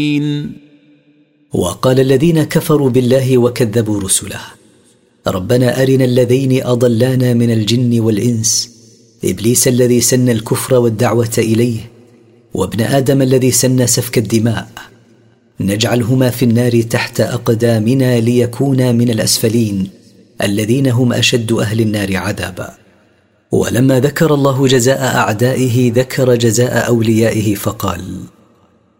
وقال الذين كفروا بالله وكذبوا رسله: ربنا أرنا الذين أضلانا من الجن والإنس، إبليس الذي سن الكفر والدعوة إليه، وابن آدم الذي سن سفك الدماء، نجعلهما في النار تحت أقدامنا ليكونا من الأسفلين الذين هم أشد أهل النار عذابا. ولما ذكر الله جزاء أعدائه ذكر جزاء أوليائه فقال: